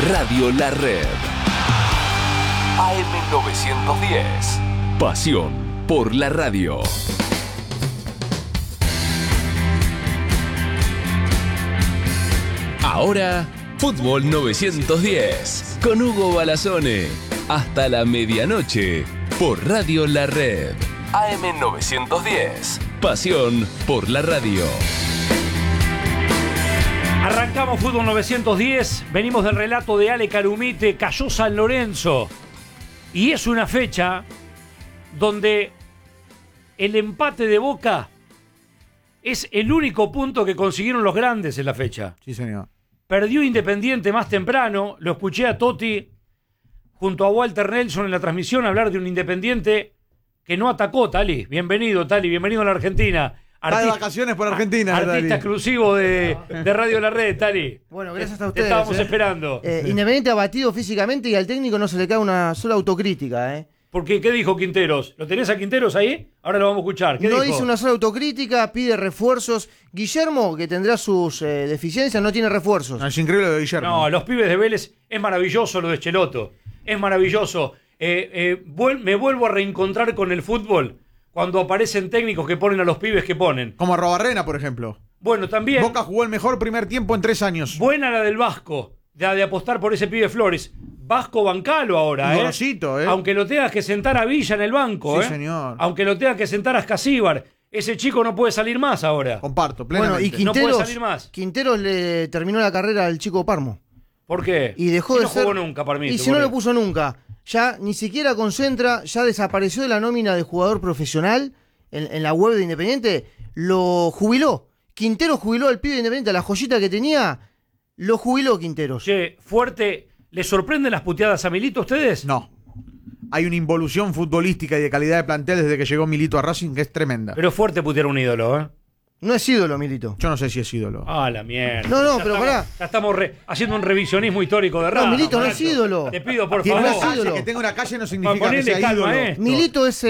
Radio La Red. AM910. Pasión por la radio. Ahora, Fútbol 910. Con Hugo Balazone. Hasta la medianoche. Por Radio La Red. AM910. Pasión por la radio. Arrancamos Fútbol 910. Venimos del relato de Ale Carumite. Cayó San Lorenzo. Y es una fecha donde el empate de Boca es el único punto que consiguieron los grandes en la fecha. Sí, señor. Perdió Independiente más temprano. Lo escuché a Totti junto a Walter Nelson en la transmisión hablar de un Independiente que no atacó, Tali. Bienvenido, Tali. Bienvenido a la Argentina. Está de vacaciones por Argentina. Artista Tali. exclusivo de Radio La Red, Tali. Bueno, gracias a Te ustedes. estábamos esperando. Independiente abatido físicamente y al técnico no se le cae una sola autocrítica. Porque, ¿qué dijo Quinteros? ¿Lo tenés a Quinteros ahí? Ahora lo vamos a escuchar. ¿Qué No dijo? dice una sola autocrítica, pide refuerzos. Guillermo, que tendrá sus deficiencias, no tiene refuerzos. No, es increíble lo de Guillermo. No, los pibes de Vélez, es maravilloso lo de Cheloto. Es maravilloso. Me vuelvo a reencontrar con el fútbol cuando aparecen técnicos que ponen a los pibes que ponen. Como Arrobarrena, por ejemplo. Bueno, también. Boca jugó el mejor primer tiempo en 3 años. Buena la del Vasco, de apostar por ese pibe Flores. Vasco bancalo ahora, Gorosito, Aunque lo tengas que sentar a Villa en el banco, Sí, señor. Aunque lo tengas que sentar a Escasíbar. Ese chico no puede salir más ahora. Comparto, Bueno, plenamente. y No puede Quinteros, salir más. Quinteros le terminó la carrera al chico Parmo. ¿Por qué? Y dejó Si de no ser. jugó nunca, para mí. Y si no lo puso nunca. Ya ni siquiera concentra, ya desapareció de la nómina de jugador profesional en la web de Independiente. Lo jubiló. Quinteros jubiló al pibe de Independiente, la joyita que tenía, lo jubiló Quinteros. Che, fuerte. ¿Les sorprenden las puteadas a Milito a ustedes? No. Hay una involución futbolística y de calidad de plantel desde que llegó Milito a Racing que es tremenda. Pero es fuerte putear a un ídolo, ¿eh? No es ídolo, Milito. Yo no sé si es ídolo. Ah, la mierda. No, Ya pero estamos- pará. Ya estamos haciendo un revisionismo histórico de radio. Milito no es ídolo. Te pido, por Tiene favor. una calle, ídolo. que tenga una calle no significa que Ponele sea calma, ídolo. Milito es,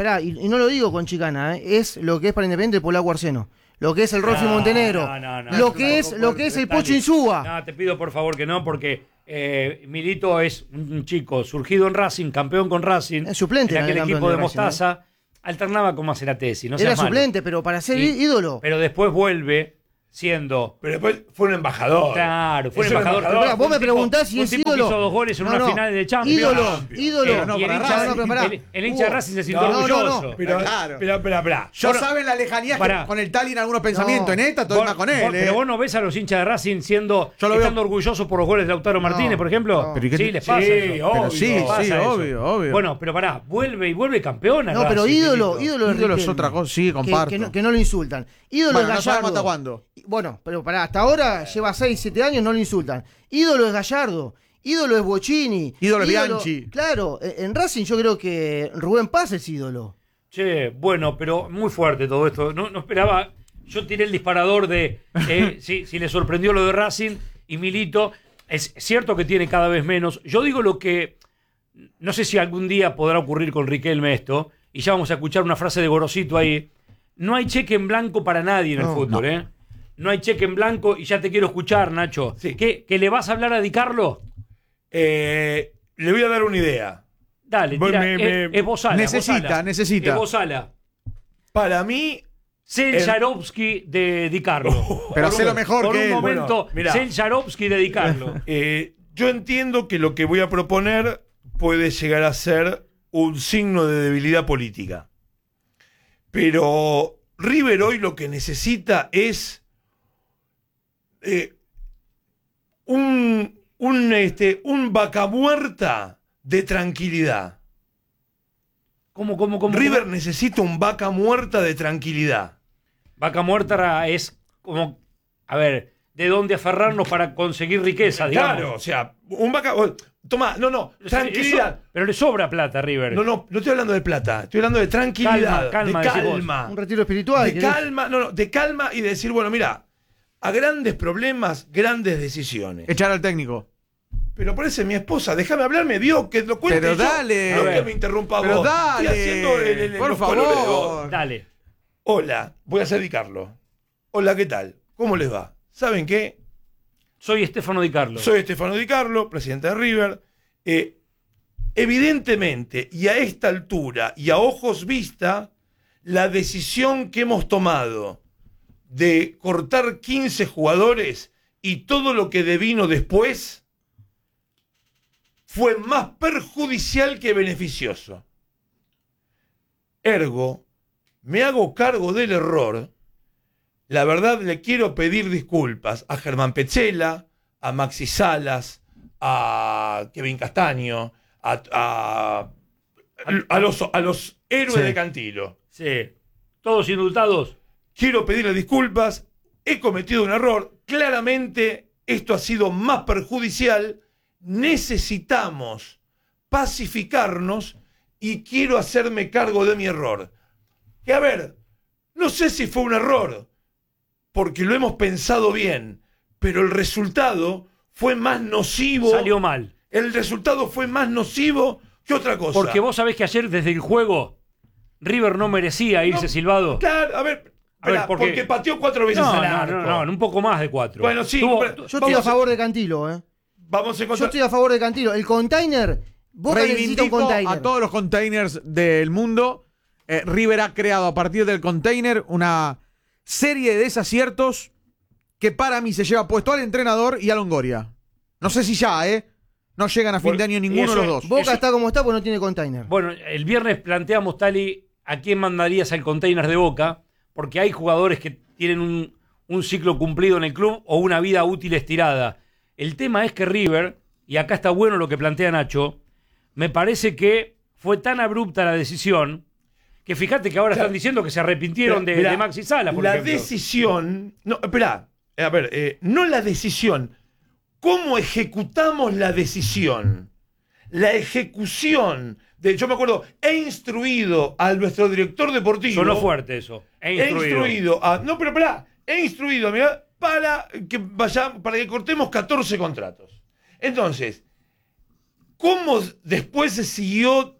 y no lo digo con chicana, es lo que es para Independiente el Polaco Arseno. Lo que es el Rolfi Montenegro. No, lo que es el Pocho Insúa. No, te pido por favor que no, porque Milito es un chico surgido en Racing, campeón con Racing. Es suplente en en el aquel campeón equipo de de Racing, Mostaza. Alternaba con Maceratesi, no Era seas malo. suplente, pero para ser Sí. ídolo. Pero después vuelve siendo... Pero después fue un embajador. Claro, fue Es un un embajador. embajador. Pará, vos me preguntás si un es tipo ídolo. que hizo 2 goles en No, una no. final de Champions. Ídolo. No, Y el para hincha, Racing. pero pará. el hincha de Racing se sintió No, orgulloso. Pero, Claro. Espera. Ya Bueno, saben la lejanía pará. con el Tali en algunos pensamientos. No. En esta todo está con él. Pero vos no ves a los hinchas de Racing Yo lo veo- estando orgullosos por los goles de Lautaro Martínez, No, por ejemplo. no. Pero ¿y qué Sí, te- les pasa Sí, eso. obvio. Pero sí, Pasa sí, eso. obvio. Bueno, pero pará, vuelve campeón a No, pero Racing, ídolo Milito. es Ídolo es Riquelme. otra cosa, sí, comparto. Que no lo insultan. Ídolo Bueno, es no sabemos Gallardo. hasta cuándo. Bueno, pero pará, hasta ahora lleva 6, 7 años, no lo insultan. Ídolo es Gallardo. Ídolo es Bocchini. Ídolo es Bianchi. Claro, en Racing yo creo que Rubén Paz es ídolo. Che, bueno, pero muy fuerte todo esto. No esperaba. Yo tiré el disparador de si le sorprendió lo de Racing y Milito. Es cierto que tiene cada vez menos. Yo digo lo que. No sé si algún día podrá ocurrir con Riquelme esto. Y ya vamos a escuchar una frase de Gorosito ahí. No hay cheque en blanco para nadie en el fútbol, ¿eh? No hay cheque en blanco y ya te quiero escuchar, Nacho. Sí. ¿Que le vas a hablar a Di Carlo? Le voy a dar una idea. Dale, Bueno, tira. Es Bozala. Necesita. Es Bozala. Para mí, Cel Jarovski de Di Carlo. Pero Por hacelo un- mejor Por que un él. momento, Bueno, mirá. Cel Jarovski de Di Carlo. yo entiendo que lo que voy a proponer puede llegar a ser un signo de debilidad política. Pero River hoy lo que necesita es un vaca muerta de tranquilidad. ¿Cómo? River necesita un vaca muerta de tranquilidad. Vaca muerta es como, a ver, de dónde aferrarnos para conseguir riqueza, digamos. Claro, o sea, un vaca... Toma, tranquilidad. Pero le sobra plata a River. No estoy hablando de plata, estoy hablando de tranquilidad, Calma, de decís vos. calma. Un retiro espiritual. De ¿querés? calma, de calma y de decir, bueno, mira, a grandes problemas, grandes decisiones. Echar al técnico. Pero parece mi esposa, déjame hablar, me vio que lo cuente Pero yo. dale. No A ver. que me interrumpa Pero vos. dale. Estoy haciendo Por los colores de favor. vos. Dale. Hola, voy a dedicarlo. Hola, ¿qué tal? ¿Cómo les va? ¿Saben qué? Soy Stefano Di Carlo. Soy Stefano Di Carlo, presidente de River. Evidentemente, y a esta altura, y a ojos vista, la decisión que hemos tomado de cortar 15 jugadores y todo lo que devino después fue más perjudicial que beneficioso. Ergo, me hago cargo del error. La verdad, le quiero pedir disculpas a Germán Petzela, a Maxi Salas, a Kevin Castaño, a los héroes de Cantilo. Sí. Todos indultados. Quiero pedirle disculpas. He cometido un error. Claramente esto ha sido más perjudicial. Necesitamos pacificarnos y quiero hacerme cargo de mi error. Que a ver, no sé si fue un error, porque lo hemos pensado bien, pero el resultado fue más nocivo. Salió mal. El resultado fue más nocivo que otra cosa. Porque vos sabés que ayer desde el juego River no merecía irse silbado. Claro, a ver, porque pateó 4 veces al arco. No, un poco más de 4. Bueno, sí. Yo estoy a favor de Cantilo, Vamos a encontrar. Yo estoy a favor de Cantilo. El container, Boca necesita un Reivindico container. a todos los containers del mundo. River ha creado a partir del container una serie de desaciertos que para mí se lleva puesto al entrenador y a Longoria. No sé si ya, no llegan a fin de año ninguno de los dos. Boca está como está porque no tiene container. Bueno, el viernes planteamos, Tali, a quién mandarías al container de Boca, porque hay jugadores que tienen un ciclo cumplido en el club o una vida útil estirada. El tema es que River, y acá está bueno lo que plantea Nacho, me parece que fue tan abrupta la decisión que fíjate que ahora están diciendo que se arrepintieron de Maxi Sala, por ejemplo. Decisión. No, espera. A ver, no la decisión. ¿Cómo ejecutamos la decisión? La ejecución. Yo me acuerdo, he instruido a nuestro director deportivo. Sonó fuerte eso. He instruido. He instruido, mirá, para que cortemos 14 contratos. Entonces, ¿cómo después se siguió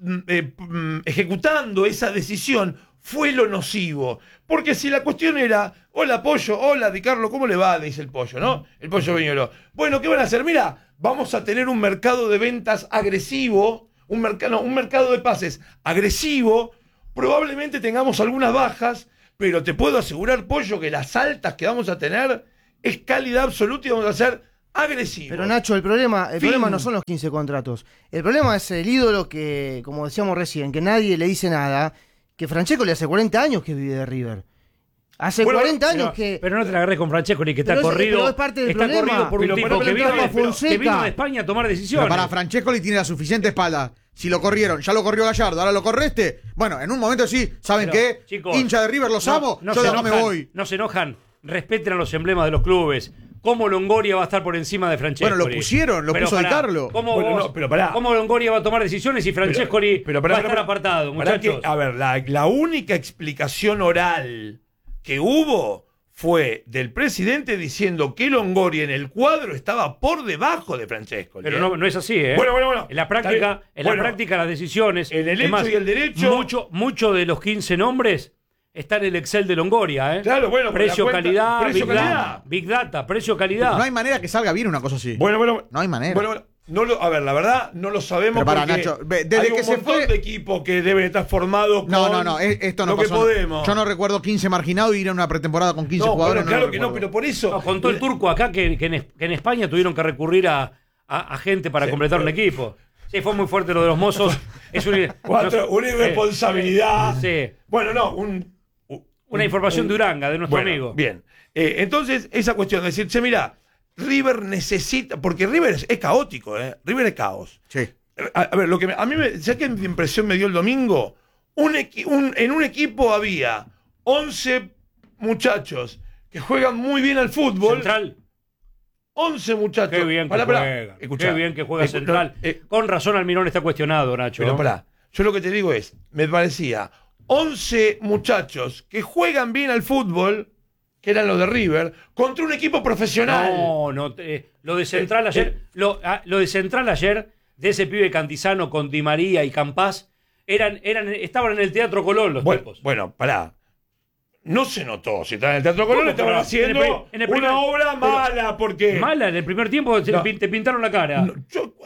ejecutando esa decisión? Fue lo nocivo. Porque si la cuestión era, hola Pollo, hola Di Carlo, ¿cómo le va? Dice el Pollo, ¿no? El Pollo Viñolo. Bueno, ¿qué van a hacer? Mira, vamos a tener un mercado de ventas agresivo, un mercado de pases agresivo, probablemente tengamos algunas bajas, pero te puedo asegurar, Pollo, que las altas que vamos a tener es calidad absoluta y vamos a ser agresivos. Pero Nacho, el problema no son los 15 contratos. El problema es el ídolo que, como decíamos recién, que nadie le dice nada, que Francescoli hace 40 años que vive de River. Hace 40 años que... Pero no te la agarres con Francescoli, que está corrido. Pero es parte del problema. Corrido por un tipo que vino de España a tomar decisiones. Pero para Francescoli tiene la suficiente espalda. Si lo corrieron, ya lo corrió Gallardo, ahora lo corre este. Bueno, en un momento sí, ¿saben qué? Chicos, hincha de River, los amo, yo de acá me voy. No se enojan, respeten a los emblemas de los clubes. ¿Cómo Longoria va a estar por encima de Francescoli? Bueno, lo pusieron, lo puso Di Carlo. ¿Cómo Longoria va a tomar decisiones y Francescoli va a estar apartado, muchachos? A ver, la única explicación oral que hubo fue del presidente diciendo que Longoria en el cuadro estaba por debajo de Francescoli. Pero no es así, ¿eh? Bueno. En la práctica las decisiones... En el hecho y el derecho... Mucho de los 15 nombres... Está en el Excel de Longoria, ¿eh? Claro, bueno. Precio-calidad, Big Data, precio-calidad. No hay manera que salga bien una cosa así. Bueno. No hay manera. A ver, la verdad, no lo sabemos. Pero porque Nacho, desde hay que un se montón fue de equipos que deben estar formados No, esto no lo pasó. que podemos. Yo no recuerdo 15 marginados y ir a una pretemporada con 15 jugadores. Claro que no, pero por eso... Contó el turco acá que en España tuvieron que recurrir a gente para completar un equipo. Sí, fue muy fuerte lo de los mozos. Es una irresponsabilidad. Sí. Bueno, una información de Uranga, de nuestro amigo. Bien. Entonces, esa cuestión de decir, mira, River necesita... Porque River es caótico, ¿eh? River es caos. Sí. A ver, lo que a mí ¿sabes qué impresión me dio el domingo? En un equipo había 11 muchachos que juegan muy bien al fútbol. Central. 11 muchachos. Qué bien que juega. Escuchá. Qué bien que juega Central. Con razón Almirón está cuestionado, Nacho. Pero yo lo que te digo es, me parecía 11 muchachos que juegan bien al fútbol, que eran los de River, contra un equipo profesional. Lo de Central ayer, lo de Central ayer, de ese pibe Cantizano con Di María y Campás, estaban en el Teatro Colón los tipos. Bueno, pará. no se notó. Si estaba en el Teatro Colón, ¿Cómo? estaban Pero haciendo en el primer- una obra pero- mala, porque... Mala, en el primer tiempo te pintaron la cara. No,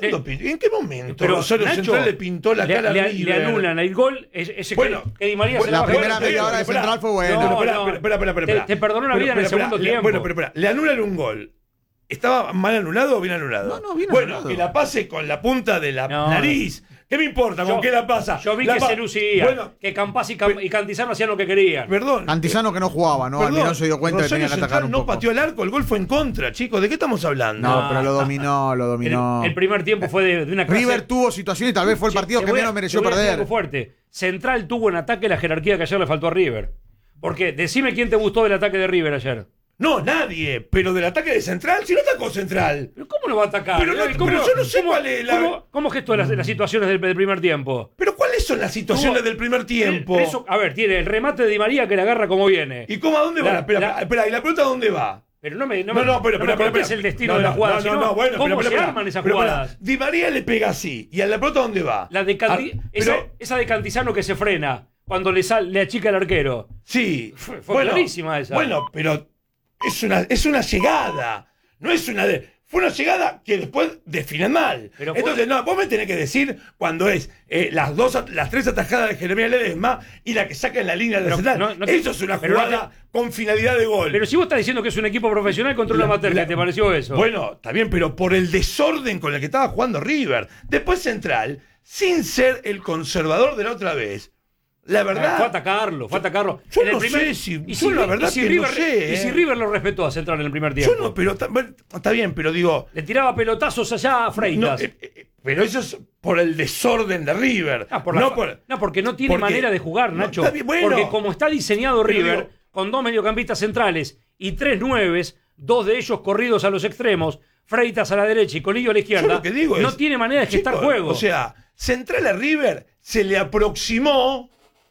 ¿En qué momento Pero, Rosario Nacho, Central le pintó la cara a le River? anulan el gol, ese Bueno, que Di María se la baja. primera Bueno, media hora de espera, Central fue buena. No, Espera. Te perdonó la vida en el segundo tiempo. Bueno, pero espera, le anulan un gol. ¿Estaba mal anulado o bien anulado? No, bien bueno, anulado. que la pase con la punta de la No. nariz. ¿Qué me importa con qué la pasa? Yo vi La que pa- se lucía, Bueno, que Campas y Cantizano hacían lo que querían. perdón. Cantizano que no jugaba, ¿no? Almirón se dio cuenta que Rosario tenía que atacar Central un no poco. pateó el arco, el gol fue en contra, chicos. ¿De qué estamos hablando? No, pero lo dominó. El primer tiempo fue de una clase. River tuvo situaciones y tal vez fue el partido que menos mereció te voy a decir perder. algo fuerte. Central tuvo en ataque la jerarquía que ayer le faltó a River. Porque decime quién te gustó del ataque de River ayer. No, nadie. Pero del ataque de Central, si no atacó Central. ¿Pero cómo no va a atacar? Pero no- pero yo no sé cuál es la- ¿Cómo gestó las situaciones del primer tiempo? Pero ¿cuáles son las situaciones Tuvo- del primer tiempo? A ver, tiene el remate de Di María que la agarra como viene. ¿Y cómo a dónde va? La- Espera, ¿y la pelota a dónde va? Pero no me No, pero me contés el destino de la jugada. sino bueno, ¿Cómo pero, se arman esas pero, jugadas? Di María le pega así. ¿Y a la pelota dónde va? La de esa de Cantizano que se frena cuando le achica el arquero. Sí. Fue clarísima esa. Bueno, pero es una llegada. No es una fue una llegada que después definen mal. Pero Entonces, no, vos me tenés que decir cuando es las tres atajadas de Jeremías Ledesma y la que saca en la línea de Pero central. no te- Eso es una pero no jugada con finalidad de gol. Pero si vos estás diciendo que es un equipo profesional contra un amateur, ¿qué te pareció eso? Bueno, está bien, pero por el desorden con el que estaba jugando River. Después Central, sin ser el conservador de la otra vez. La verdad. Fue a atacarlo. Yo En el no sé si- y yo la verdad que no River, sé, Y si eh. River lo respetó a Central en el primer tiempo. Yo no, pero está bien, pero digo. Le tiraba pelotazos allá a Freitas. No, pero eso es por el desorden de River. Porque no tiene porque- manera de jugar, no, Nacho. está bien, bueno. Porque como está diseñado Pero River, digo- con dos mediocampistas centrales y tres nueves, dos de ellos corridos a los extremos, Freitas a la derecha y Colillo a la Yo izquierda, lo que digo no es, tiene manera de gestar chicos, juego. O sea, Central a River se le aproximó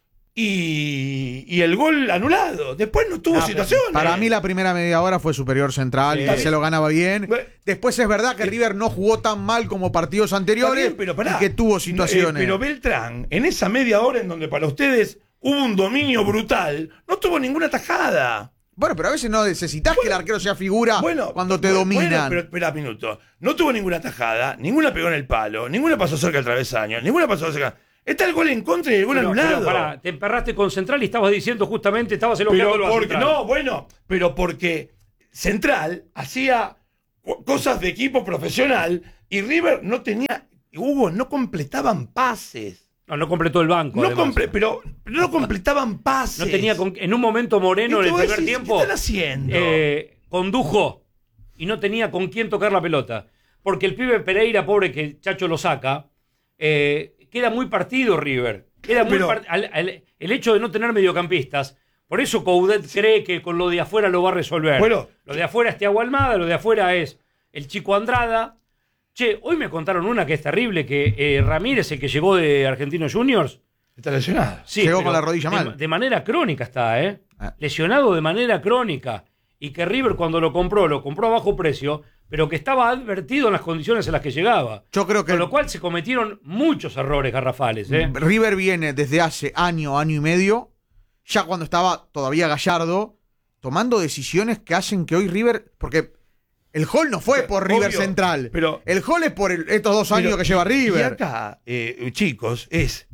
y el gol anulado. Después no tuvo situaciones. Para mí la primera media hora fue superior Central y se lo ganaba bien. Bueno, Después es verdad que River no jugó tan mal como partidos anteriores Está bien, pero pará. y que tuvo situaciones. Pero Beltrán, en esa media hora en donde para ustedes hubo un dominio brutal, no tuvo ninguna tajada. Bueno, pero a veces no necesitas que el arquero sea figura cuando te Bueno, dominan. pero espera un minuto. No tuvo ninguna tajada, ninguna pegó en el palo, ninguna pasó cerca del travesaño, ninguna pasó cerca. Está el gol en contra y el gol anulado. Pero pará, te emperraste con Central y estabas diciendo justamente, estabas Pero elogiando a porque, Central. no, bueno, pero porque Central hacía cosas de equipo profesional y River no tenía, Hugo, no completaban pases. No completó el banco. No además. pero no completaban pases. No tenía en un momento Moreno en el primer ¿Qué tiempo están haciendo? condujo y no tenía con quién tocar la pelota. Porque el pibe Pereira, pobre que Chacho lo saca, queda muy partido River. Queda muy Pero- el hecho de no tener mediocampistas. Por eso Coudet cree que con lo de afuera lo va a resolver. Bueno. Lo de afuera es Thiago Almada, lo de afuera es el chico Andrada. Che, hoy me contaron una que es terrible, que Ramírez, el que llegó de Argentinos Juniors, Está lesionado. sí, Llegó pero con la rodilla mal. De manera crónica está, ¿eh? Ah. Lesionado de manera crónica. Y que River cuando lo compró a bajo precio, pero que estaba advertido en las condiciones en las que llegaba. Yo creo que Con lo cual se cometieron muchos errores garrafales, ¿eh? River viene desde hace año y medio, ya cuando estaba todavía Gallardo, tomando decisiones que hacen que hoy River, porque el gol no fue por River Obvio, Central, pero- el gol es por estos 2 años Pero- que lleva Y River. acá, chicos, es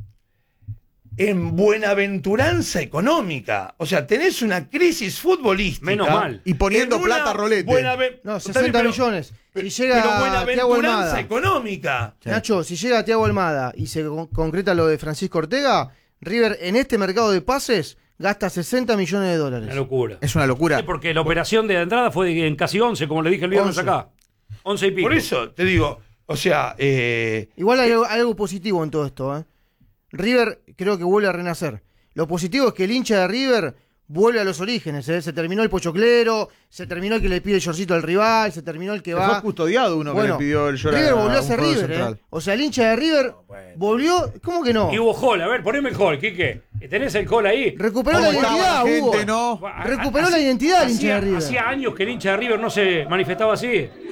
en buenaventuranza económica. O sea, tenés una crisis futbolística. Menos mal. Y poniendo en plata una a rolete. No, Está 60 bien, pero- millones. Pero, Si llega Thiago buenaventuranza Almada. económica. Nacho, si llega Thiago Almada y se concreta lo de Francisco Ortega, River en este mercado de pases gasta 60 millones de dólares. Una locura. Es una locura. Sí, porque la operación de entrada fue en casi 11, como le dije el viernes 11. acá. 11 y pico. Por eso te digo, o sea, Igual hay algo positivo en todo esto. ¿eh? River creo que vuelve a renacer. Lo positivo es que el hincha de River vuelve a los orígenes. ¿eh? Se terminó el pochoclero, se terminó el que le pide el shortcito al rival, se terminó el que Fue va. custodiado uno Bueno, que le pidió el short River volvió a un ser jugador River. central. O sea, el hincha de River volvió. ¿Cómo que no? Y hubo gol, a ver, poneme el gol, Quique. ¿Tenés el gol ahí? Recuperó la ¿Cómo estaba identidad, la gente, Hugo. no? Recuperó la identidad el hincha de River. Hacía años que el hincha de River no se manifestaba así.